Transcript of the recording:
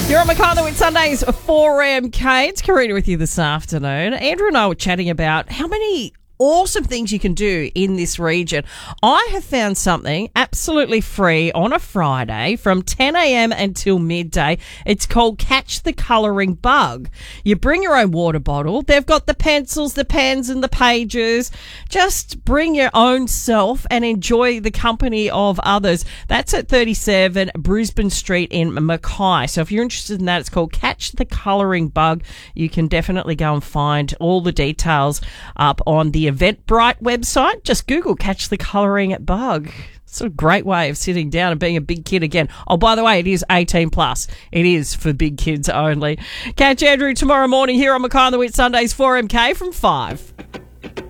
You're on McConnell with Sundays 4MK. It's Karina with you this afternoon. Andrew and I were chatting about how many awesome things you can do in this region. I have found something absolutely free on a Friday from 10 a.m. until midday. It's called Catch the Colouring Bug. You bring your own water bottle. They've got the pencils, the pens and the pages. Just bring your own self and enjoy the company of others. That's at 37 Brisbane Street in Mackay. So if you're interested in that, it's called Catch the Colouring Bug. You can definitely go and find all the details up on the Eventbrite website. Just Google Catch the Colouring Bug. It's a great way of sitting down and being a big kid again. Oh, by the way, it is 18 plus. It is for big kids only. Catch Andrew tomorrow morning here on McKay on the Wit Sundays 4MK from 5.